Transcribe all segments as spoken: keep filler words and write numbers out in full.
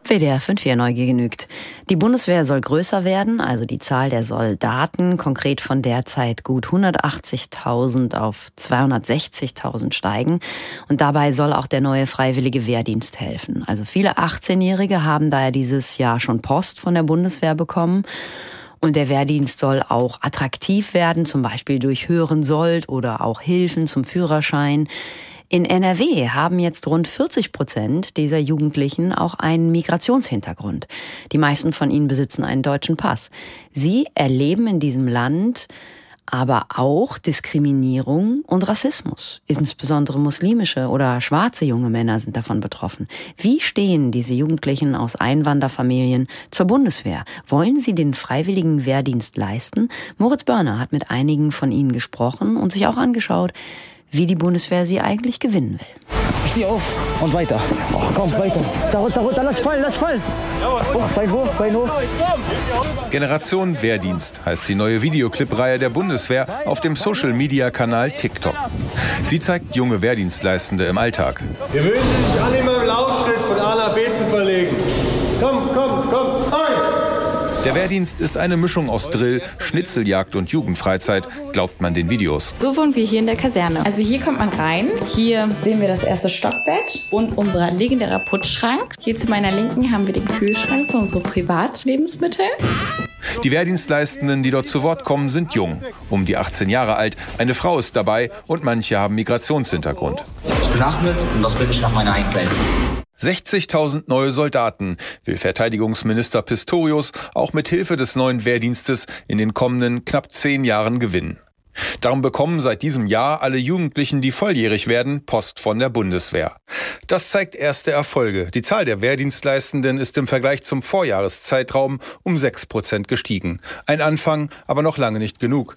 W D R fünf vier Neugier genügt. Die Bundeswehr soll größer werden, also die Zahl der Soldaten konkret von derzeit gut hundertachtzigtausend auf zweihundertsechzigtausend steigen. Und dabei soll auch der neue freiwillige Wehrdienst helfen. Also viele achtzehnjährige haben daher dieses Jahr schon Post von der Bundeswehr bekommen. Und der Wehrdienst soll auch attraktiv werden, zum Beispiel durch höheren Sold oder auch Hilfen zum Führerschein. In N R W haben jetzt rund vierzig Prozent dieser Jugendlichen auch einen Migrationshintergrund. Die meisten von ihnen besitzen einen deutschen Pass. Sie erleben in diesem Land aber auch Diskriminierung und Rassismus. Insbesondere muslimische oder schwarze junge Männer sind davon betroffen. Wie stehen diese Jugendlichen aus Einwanderfamilien zur Bundeswehr? Wollen sie den freiwilligen Wehrdienst leisten? Moritz Börner hat mit einigen von ihnen gesprochen und sich auch angeschaut, wie die Bundeswehr sie eigentlich gewinnen will. Steh auf und weiter. Oh, komm, weiter. Darunter, darunter, lass fallen, lass fallen. Oh, Bein hoch, Bein hoch. Generation Wehrdienst heißt die neue Videoclip-Reihe der Bundeswehr auf dem Social-Media-Kanal TikTok. Sie zeigt junge Wehrdienstleistende im Alltag. Wir wünschen sich alle immer im Laufschritt von A nach B zu verlegen. Komm, komm, komm, eins! Der Wehrdienst ist eine Mischung aus Drill, Schnitzeljagd und Jugendfreizeit, glaubt man den Videos. So wohnen wir hier in der Kaserne. Also hier kommt man rein. Hier sehen wir das erste Stockbett und unser legendärer Putzschrank. Hier zu meiner Linken haben wir den Kühlschrank für unsere Privatlebensmittel. Die Wehrdienstleistenden, die dort zu Wort kommen, sind jung, um die achtzehn Jahre alt. Eine Frau ist dabei und manche haben Migrationshintergrund. Ich bin Ahmed und das bin ich nach meiner Einquelle. sechzigtausend neue Soldaten will Verteidigungsminister Pistorius auch mit Hilfe des neuen Wehrdienstes in den kommenden knapp zehn Jahren gewinnen. Darum bekommen seit diesem Jahr alle Jugendlichen, die volljährig werden, Post von der Bundeswehr. Das zeigt erste Erfolge. Die Zahl der Wehrdienstleistenden ist im Vergleich zum Vorjahreszeitraum um sechs Prozent gestiegen. Ein Anfang, aber noch lange nicht genug.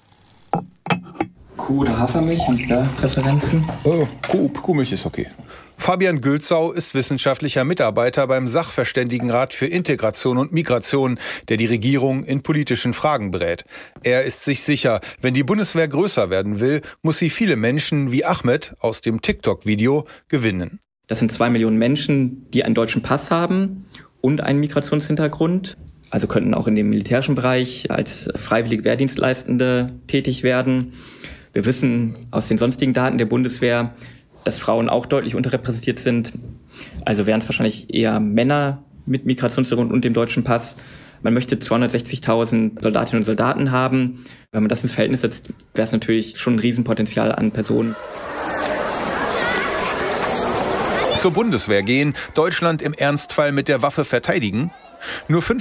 Kuh oder Hafermilch, haben Sie da Präferenzen? Oh, Kuh, Kuhmilch ist okay. Fabian Gülzau ist wissenschaftlicher Mitarbeiter beim Sachverständigenrat für Integration und Migration, der die Regierung in politischen Fragen berät. Er ist sich sicher, wenn die Bundeswehr größer werden will, muss sie viele Menschen wie Ahmed aus dem TikTok-Video gewinnen. Das sind zwei Millionen Menschen, die einen deutschen Pass haben und einen Migrationshintergrund. Also könnten auch in dem militärischen Bereich als freiwillige Wehrdienstleistende tätig werden. Wir wissen aus den sonstigen Daten der Bundeswehr, dass Frauen auch deutlich unterrepräsentiert sind. Also wären es wahrscheinlich eher Männer mit Migrationshintergrund und dem deutschen Pass. Man möchte zweihundertsechzigtausend Soldatinnen und Soldaten haben. Wenn man das ins Verhältnis setzt, wäre es natürlich schon ein Riesenpotenzial an Personen. Zur Bundeswehr gehen, Deutschland im Ernstfall mit der Waffe verteidigen? Nur fünf